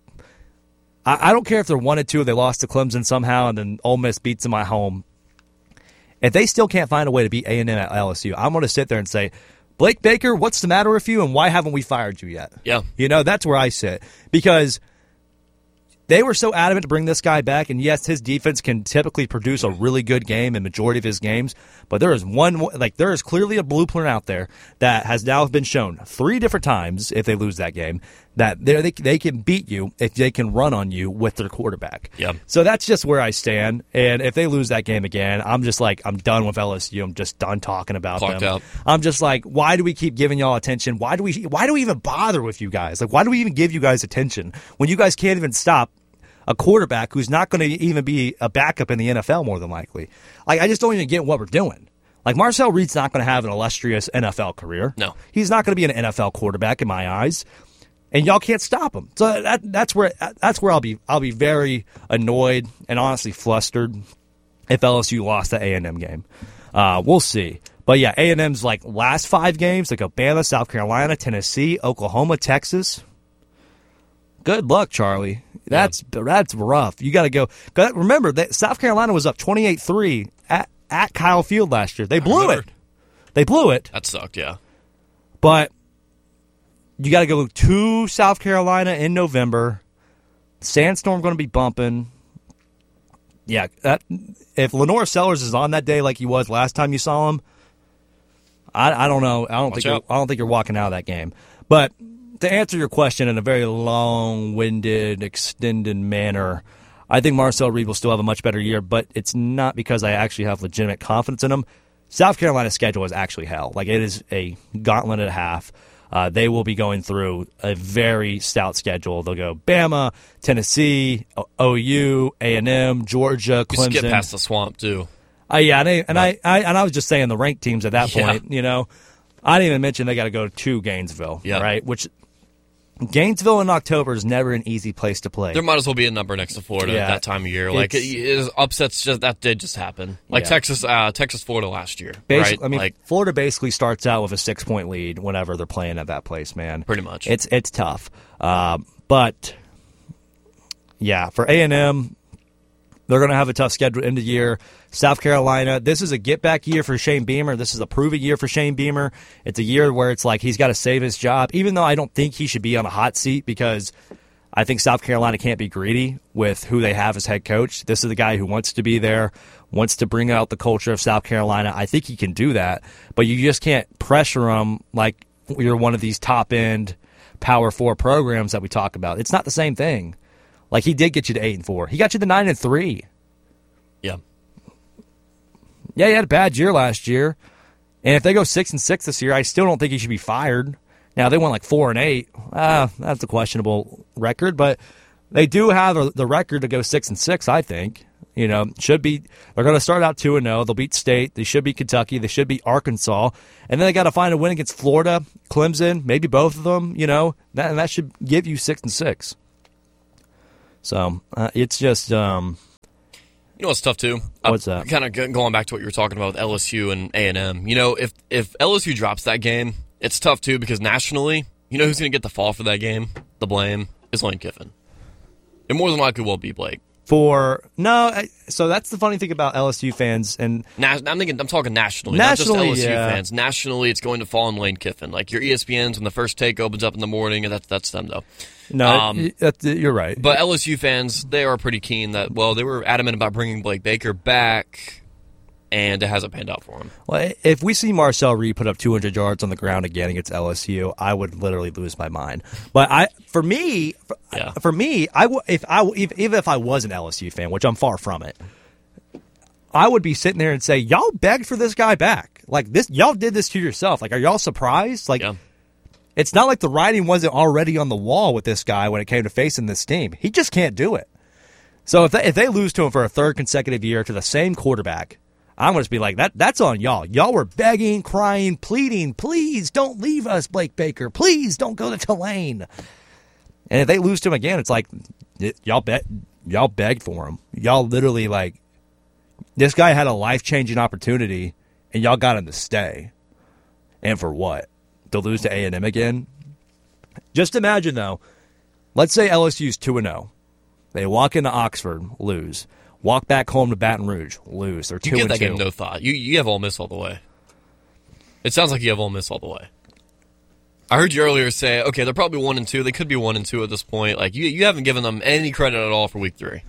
I don't care if they're one and two, they lost to Clemson somehow, and then Ole Miss beats them at home. If they still can't find a way to beat A and M at L S U, I'm going to sit there and say, Blake Baker, what's the matter with you, and why haven't we fired you yet? Yeah. You know, that's where I sit. Because they were so adamant to bring this guy back, and yes, his defense can typically produce a really good game in majority of his games, but there is one, like, there is clearly a blueprint out there that has now been shown three different times, if they lose that game, that they they can beat you if they can run on you with their quarterback. Yep. So that's just where I stand, and if they lose that game again, I'm just like, I'm done with L S U. I'm just done talking about Clocked them. out. I'm just like, why do we keep giving y'all attention? Why do we why do we even bother with you guys? Like, why do we even give you guys attention when you guys can't even stop a quarterback who's not going to even be a backup in the N F L more than likely? Like, I just don't even get what we're doing. Like, Marcel Reed's not going to have an illustrious N F L career. No. He's not going to be an N F L quarterback in my eyes. And y'all can't stop him. So that that's where that's where I'll be I'll be very annoyed and honestly flustered if L S U lost the A and M game. Uh, we'll see. But yeah, A and M's like last five games, like Alabama, South Carolina, Tennessee, Oklahoma, Texas. Good luck, Charlie. That's yeah. that's rough. You got to go. Remember that South Carolina was up twenty-eight three at at Kyle Field last year. They blew it. They blew it. That sucked, yeah. But you got to go to South Carolina in November. Sandstorm going to be bumping. Yeah, that, if Lenore Sellers is on that day like he was last time you saw him, I, I don't know. I don't Watch think you're, I don't think you're walking out of that game. But to answer your question in a very long-winded, extended manner, I think Marcel Reed will still have a much better year, but it's not because I actually have legitimate confidence in him. South Carolina's schedule is actually hell. Like, it is a gauntlet and a half. Uh, they will be going through a very stout schedule. They'll go Bama, Tennessee, O U, A and M, Georgia, Clemson. Just get past the swamp, too. Uh, yeah, and, I, and I, I and I was just saying the ranked teams at that Yeah. point. You know, I didn't even mention they got to go to Gainesville, Yeah. right? Which Gainesville in October is never an easy place to play. There might as well be a number next to Florida Yeah. at that time of year. Like, it, it, upsets just that did just happen. Like Yeah. Texas, uh, Texas, Florida last year, Basi- right? I mean, like, Florida basically starts out with a six-point lead whenever they're playing at that place, man. pretty much. It's it's tough. Uh, but, yeah, for A and M, they're going to have a tough schedule end of the year. South Carolina, this is a get-back year for Shane Beamer. This is a prove-it year for Shane Beamer. It's a year where it's like he's got to save his job, even though I don't think he should be on a hot seat because I think South Carolina can't be greedy with who they have as head coach. This is the guy who wants to be there, wants to bring out the culture of South Carolina. I think he can do that, but you just can't pressure him like you're one of these top-end Power Four programs that we talk about. It's not the same thing. Like, he did get you to eight and four. He got you to nine and three. Yeah. Yeah, he had a bad year last year. And if they go six and six this year, I still don't think he should be fired. Now, they went like four and eight. Ah, that's a questionable record, but they do have a, the record to go six and six, I think. You know, should be. They're going to start out two and zero. They'll beat State. They should beat Kentucky. They should beat Arkansas, and then they got to find a win against Florida, Clemson, maybe both of them. You know, that and that should give you six and six. So uh, it's just. Um, you know what's tough too? What's uh, that? Kind of going back to what you were talking about with L S U and A and M. You know, if if L S U drops that game, it's tough too because nationally, you know who's going to get the fall for that game? The blame is Lane Kiffin. It more than likely won't be Blake. For no, I- so that's the funny thing about L S U fans, and Na- I'm thinking. I'm talking nationally, Nationally, not just L S U yeah. fans. Nationally, it's going to fall on Lane Kiffin. Like your E S P Ns when the first take opens up in the morning, and that's that's them though. no, Um, that's, you're right. But L S U fans, they are pretty keen that. Well, they were adamant about bringing Blake Baker back, and it hasn't panned out for him. Well, if we see Marcel Reed put up two hundred yards on the ground again against L S U, I would literally lose my mind. But I, for me, for, Yeah. for me, I w- if I if, even if I was an L S U fan, which I'm far from it, I would be sitting there and say, y'all begged for this guy back. Like this, y'all did this to yourself. Like, are y'all surprised? Like, Yeah. it's not like the writing wasn't already on the wall with this guy when it came to facing this team. He just can't do it. So if they, if they lose to him for a third consecutive year to the same quarterback, I'm going to be like, that. That's on y'all. Y'all were begging, crying, pleading, please don't leave us, Blake Baker. Please don't go to Tulane. And if they lose to him again, it's like, it, y'all bet, y'all begged for him. Y'all literally, like, this guy had a life-changing opportunity, and y'all got him to stay. And for what? To lose to A and M again? Just imagine, though, let's say L S U's two and oh. They walk into Oxford, lose. Walk back home to Baton Rouge, lose. They're You two give and that two. game no thought. You you have Ole Miss all the way. It sounds like you have Ole Miss all the way. I heard you earlier say, okay, they're probably one and two. They could be one and two at this point. Like you, you haven't given them any credit at all for week three.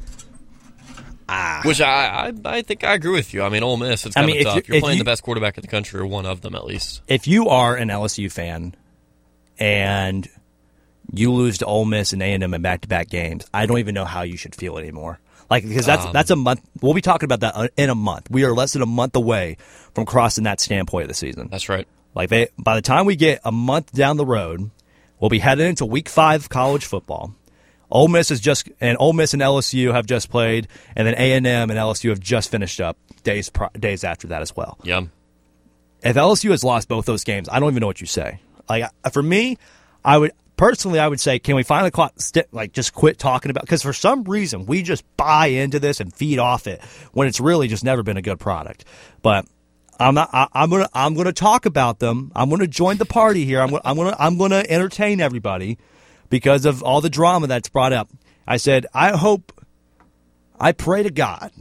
Ah. Which I, I, I think I agree with you. I mean, Ole Miss, it's I kind mean, of if tough. you- You're if playing you- the best quarterback in the country, or one of them at least. If you are an L S U fan and you lose to Ole Miss and A and M in back-to-back games, I don't even know how you should feel anymore. Like, because that's Um, that's a month. We'll be talking about that in a month. We are less than a month away from crossing that standpoint of the season. That's right. Like they, by the time we get a month down the road, we'll be headed into week five of college football. Ole Miss is just, and Ole Miss and L S U have just played, and then A and M and L S U have just finished up days pro- days after that as well. Yeah. If L S U has lost both those games, I don't even know what you say. Like for me, I would personally, I would say, can we finally call, st- like just quit talking about? Because for some reason, we just buy into this and feed off it when it's really just never been a good product. But I'm not. I, I'm gonna. I'm gonna talk about them. I'm gonna join the party here. I'm. Gonna, I'm gonna. I'm gonna entertain everybody because of all the drama that's brought up. I said, I hope. I pray to God.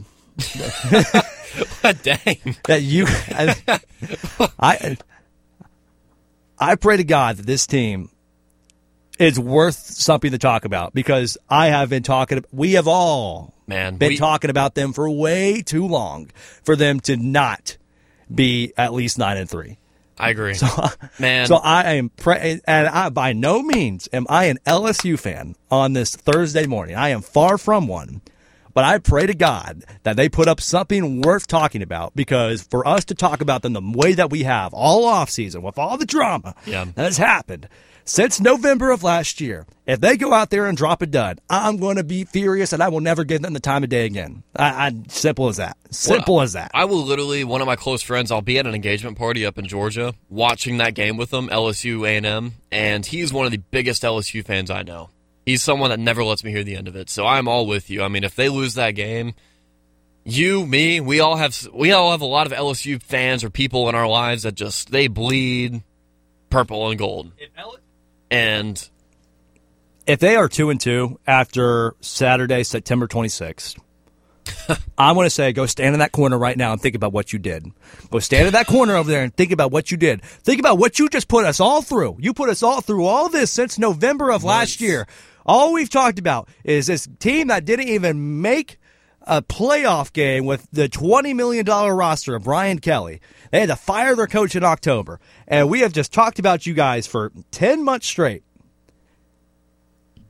Dang. That you, I, I, I pray to God that this team is worth something to talk about because I have been talking. We have all Man, been we- talking about them for way too long for them to not be at least nine and three. I agree. So, Man. so I am pray, and I by no means am I an L S U fan on this Thursday morning. I am far from one. But I pray to God that they put up something worth talking about because for us to talk about them the way that we have all offseason with all the drama Yeah. that has happened since November of last year, if they go out there and drop a dud, I'm going to be furious and I will never give them the time of day again. I, I, simple as that. Simple Well, as that. I will literally, one of my close friends, I'll be at an engagement party up in Georgia watching that game with them, L S U A and M, and he's one of the biggest L S U fans I know. He's someone that never lets me hear the end of it, so I'm all with you. I mean, if they lose that game, you, me, we all have we all have a lot of L S U fans or people in our lives that just, they bleed purple and gold. And If they are two and two after Saturday, September twenty-sixth, I'm going to say go stand in that corner right now and think about what you did. Go stand in that corner over there and think about what you did. Think about what you just put us all through. You put us all through all this since November of last year. All we've talked about is this team that didn't even make a playoff game with the twenty million dollars roster of Brian Kelly. They had to fire their coach in October. And we have just talked about you guys for ten months straight.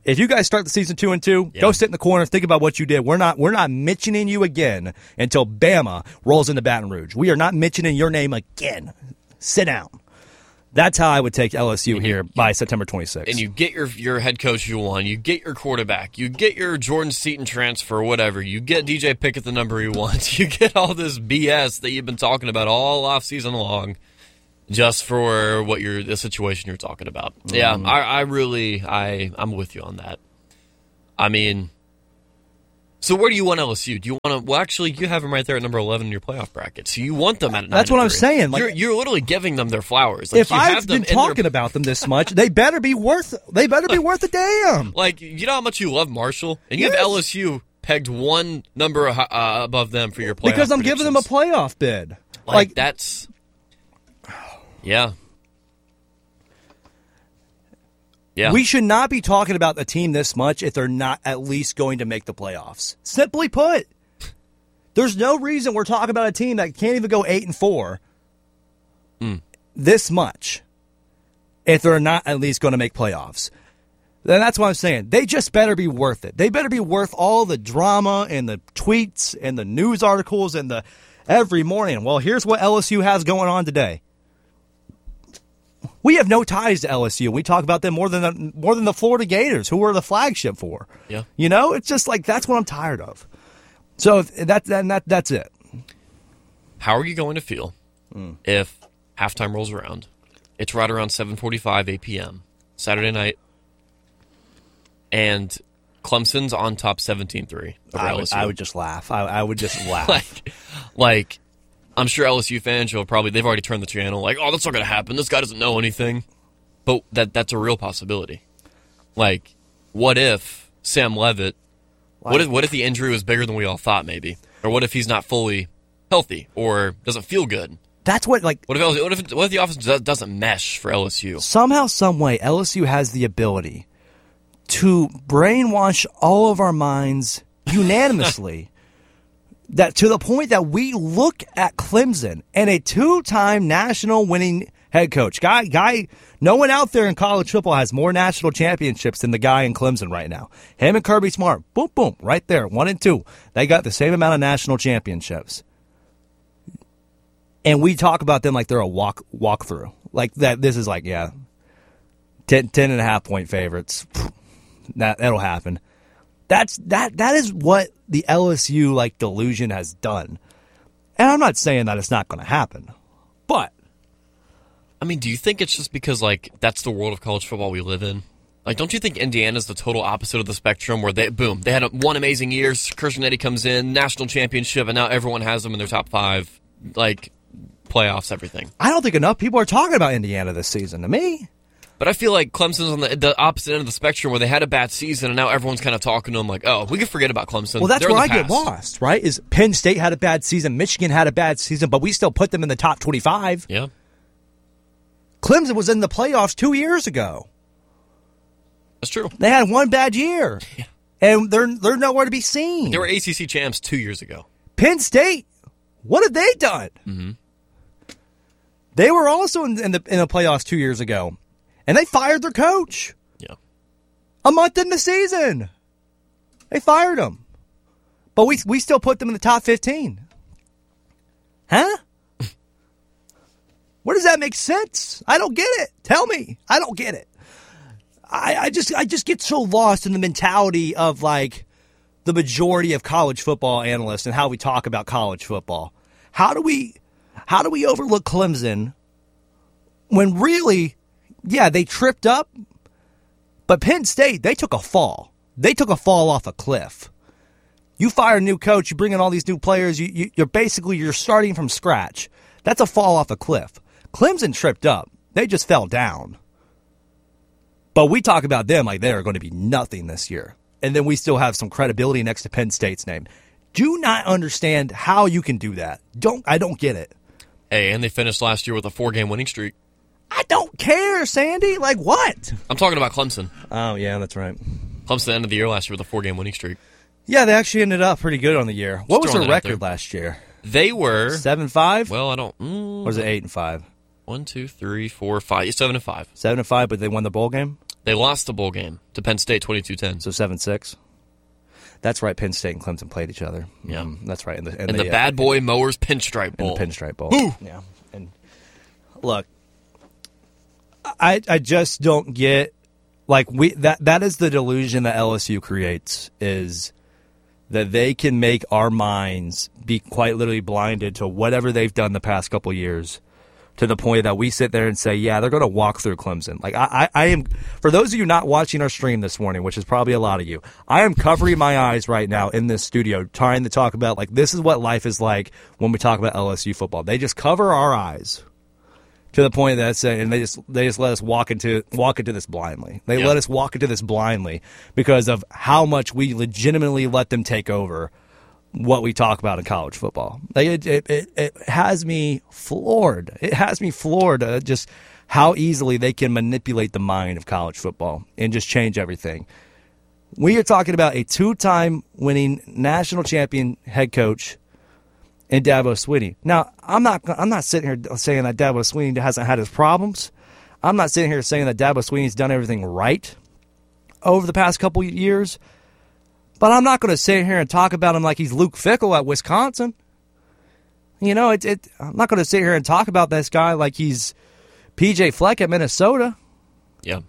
If you guys start the season two and two, Yeah. go sit in the corner, think about what you did. We're not we're not mentioning you again until Bama rolls into Baton Rouge. We are not mentioning your name again. Sit down. That's how I would take L S U here by September twenty-sixth. And you get your your head coach you want, you get your quarterback, you get your Jordan Seaton transfer, whatever, you get D J Pickett the number you want, you get all this B S that you've been talking about all off season long, just for what you're the situation you're talking about. Mm. Yeah, I, I really I I'm with you on that. I mean, so where do you want L S U? Do you want to? Well, actually, you have them right there at number eleven in your playoff bracket. So you want them at nine. That's what I'm saying. Like, you're, you're literally giving them their flowers. Like, if you I've have them been in talking their, about them this much, they better be worth. They better be worth a damn. Like, you know how much you love Marshall, and you Yes. have L S U pegged one number uh, above them for your playoff Because I'm giving them a predictions. playoff bid. Like, Like, that's yeah. Yeah. we should not be talking about the team this much if they're not at least going to make the playoffs. Simply put, there's no reason we're talking about a team that can't even go eight and four Mm. this much if they're not at least going to make playoffs. Then that's what I'm saying. They just better be worth it. They better be worth all the drama and the tweets and the news articles and the every morning. Well, here's what L S U has going on today. We have no ties to L S U. We talk about them more than the, more than the Florida Gators, who we're the flagship for. Yeah. You know, it's just like that's what I'm tired of. So if that, that, that that's it. How are you going to feel Mm. if halftime rolls around? It's right around seven forty-five eight p.m. Saturday night, and Clemson's on top seventeen three over I L would, S U. I would just laugh. I, I would just laugh. like, like, I'm sure L S U fans will probably they've already turned the channel. Like, oh, that's not going to happen. This guy doesn't know anything. But that that's a real possibility. Like, what if Sam Levitt? Like- what if what if the injury was bigger than we all thought? Maybe, or what if he's not fully healthy or doesn't feel good? That's what like What if L S U, what if what if the offense do- doesn't mesh for L S U? somehow, some way, L S U has the ability to brainwash all of our minds unanimously. That to the point that we look at Clemson and a two-time national winning head coach. Guy, guy, no one out there in college football has more national championships than the guy in Clemson right now. Him and Kirby Smart, boom, boom, right there, one and two. They got the same amount of national championships. And we talk about them like they're a walk walkthrough. Like that, this is like, yeah, ten, ten and a half point favorites. That, that'll happen. That's that. That is what the L S U like delusion has done, and I'm not saying that it's not going to happen, but I mean, do you think it's just because like that's the world of college football we live in? Like, don't you think Indiana's the total opposite of the spectrum? Where they boom, they had a, one amazing year. Christian Eddy comes in, national championship, and now everyone has them in their top five, like playoffs, everything. I don't think enough people are talking about Indiana this season. To me, But I feel like Clemson's on the, the opposite end of the spectrum where they had a bad season and now everyone's kind of talking to them like, oh, we can forget about Clemson. well, that's They're in where I the get past. lost. Right? Is Penn State had a bad season, Michigan had a bad season, but we still put them in the top twenty-five. Yeah. Clemson was in the playoffs two years ago. That's true. They had one bad year, Yeah. and they're they're nowhere to be seen. They were A C C champs two years ago. Penn State, what have they done? Mm-hmm. They were also in, in the in the playoffs two years ago, and they fired their coach Yeah. a month in the season. They fired him, but we we still put them in the top fifteen. Huh? Where does that make sense? I don't get it. Tell me. I don't get it. I, I just I just get so lost in the mentality of like the majority of college football analysts and how we talk about college football. How do we how do we overlook Clemson when really, yeah, they tripped up, but Penn State, they took a fall. They took a fall off a cliff. You fire a new coach, you bring in all these new players, you, you, you're basically you're starting from scratch. That's a fall off a cliff. Clemson tripped up. They just fell down. But we talk about them like they're going to be nothing this year. And then we still have some credibility next to Penn State's name. Do not understand how you can do that. Don't I don't get it. Hey, and they finished last year with a four-game winning streak. I don't care, Sandy. Like what? I'm talking about Clemson. Oh, yeah, that's right. Clemson ended the year last year with a four-game winning streak. Yeah, they actually ended up pretty good on the year. What was throwing their that out record there. last year? They were Seven five? well. I don't. Mm, Or was it eight and five? One, two, three, four, five. Seven and five. Seven and five, but they won the bowl game. They lost the bowl game to Penn State twenty-two ten. So seven six. That's right. Penn State and Clemson played each other. Yeah, mm, that's right. In the, in the, the Bad Boy uh, Mowers Pinstripe Bowl. In the Pinstripe Bowl. Ooh. Yeah. And look, I I just don't get like we that that is the delusion that L S U creates, is that they can make our minds be quite literally blinded to whatever they've done the past couple of years, to the point that we sit there and say, yeah, they're going to walk through Clemson. Like I, I, I am, for those of you not watching our stream this morning, which is probably a lot of you, I am covering my eyes right now in this studio trying to talk about, like, this is what life is like when we talk about L S U football. They just cover our eyes to the point that, and they just they just let us walk into walk into this blindly. They yeah. let us walk into this blindly because of how much we legitimately let them take over what we talk about in college football. Like it, it, it, it has me floored. It has me floored uh, just how easily they can manipulate the mind of college football and just change everything. We are talking about a two-time winning national champion head coach in Dabo Swinney. Now, I'm not I'm not sitting here saying that Dabo Swinney hasn't had his problems. I'm not sitting here saying that Dabo Swinney's done everything right over the past couple of years. But I'm not going to sit here and talk about him like he's Luke Fickell at Wisconsin. You know, it, it, I'm not going to sit here and talk about this guy like he's P J Fleck at Minnesota. Yeah.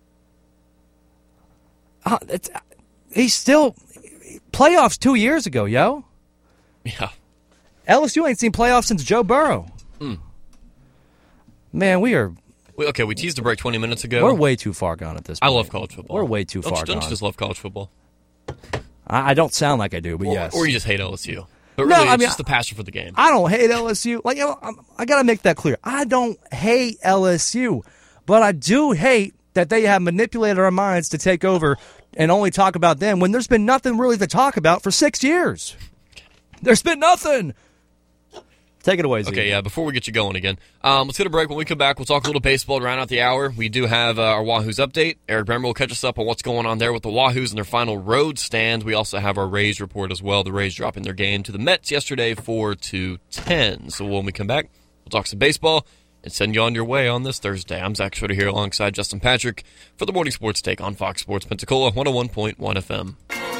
Uh, it's, he's still playoffs two years ago, yo. Yeah. L S U ain't seen playoffs since Joe Burrow. Mm. Man, we are... We, okay, we teased a break twenty minutes ago. We're way too far gone at this point. I love college football. We're way too don't far you, gone. Don't you just love college football? I, I don't sound like I do, but or, yes. Or you just hate L S U. But really, no, I it's mean, just the passion for the game. I don't hate L S U. Like, you know, I'm, I got to make that clear. I don't hate L S U, but I do hate that they have manipulated our minds to take over and only talk about them when there's been nothing really to talk about for six years. There's been nothing. Take it away, Z. Okay, yeah, before we get you going again, um, let's get a break. When we come back, we'll talk a little baseball to round out the hour. We do have uh, our Wahoos update. Eric Bremer will catch us up on what's going on there with the Wahoos and their final road stand. We also have our Rays report as well. The Rays dropping their game to the Mets yesterday, four to ten. So when we come back, we'll talk some baseball and send you on your way on this Thursday. I'm Zach Schroeder here alongside Justin Patrick for the Morning Sports Take on Fox Sports Pensacola, one oh one point one F M.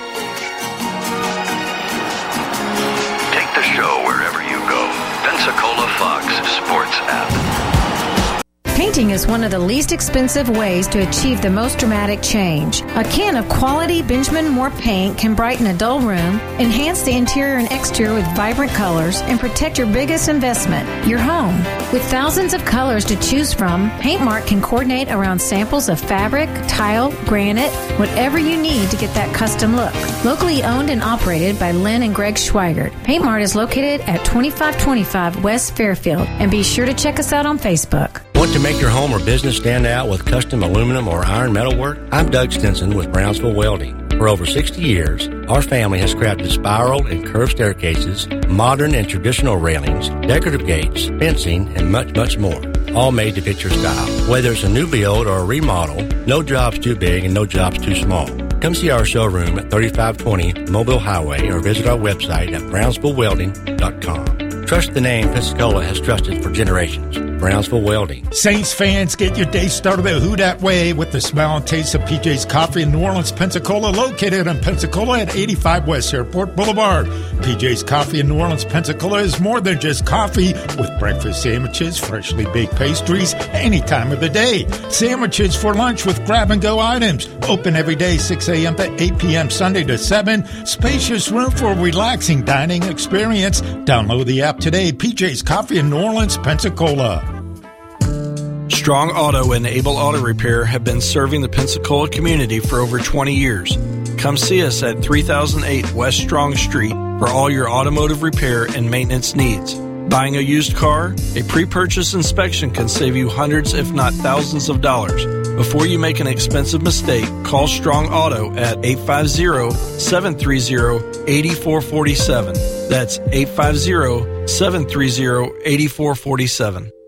Take the show wherever you go. Pensacola Fox Sports App. Painting is one of the least expensive ways to achieve the most dramatic change. A can of quality Benjamin Moore paint can brighten a dull room, enhance the interior and exterior with vibrant colors, and protect your biggest investment, your home. With thousands of colors to choose from, Paintmark can coordinate around samples of fabric, tile, granite, whatever you need to get that custom look. Locally owned and operated by Lynn and Greg Schweigert, Paintmark is located at twenty-five twenty-five West Fairfield, and be sure to check us out on Facebook. Want to make your home or business stand out with custom aluminum or iron metal work? I'm Doug Stinson with Brownsville Welding. For over sixty years, our family has crafted spiral and curved staircases, modern and traditional railings, decorative gates, fencing, and much, much more. All made to fit your style. Whether it's a new build or a remodel, no job's too big and no job's too small. Come see our showroom at thirty-five twenty Mobile Highway or visit our website at brownsville welding dot com. Trust the name Pensacola has trusted for generations. Brownsville Welding. Saints fans, get your day started the Who Dat way with the smell and taste of P J's Coffee in New Orleans, Pensacola, located in Pensacola at eighty-five West Airport Boulevard. P J's Coffee in New Orleans, Pensacola is more than just coffee, with breakfast sandwiches, freshly baked pastries, any time of the day. Sandwiches for lunch with grab-and-go items. Open every day, six a.m. to eight p.m., Sunday to seven. Spacious room for a relaxing dining experience. Download the app today. P J's Coffee in New Orleans, Pensacola. Strong Auto and Able Auto Repair have been serving the Pensacola community for over twenty years. Come see us at three thousand eight West Strong Street for all your automotive repair and maintenance needs. Buying a used car? A pre-purchase inspection can save you hundreds if not thousands of dollars. Before you make an expensive mistake, call Strong Auto at eight five zero, seven three zero, eight four four seven. That's eight five zero, seven three zero, eight four four seven.